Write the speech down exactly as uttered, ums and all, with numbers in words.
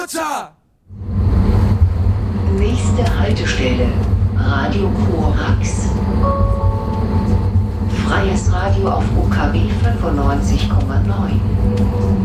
Nächste Haltestelle, Radio Korax. Freies Radio auf U K W fünfundneunzig Komma neun.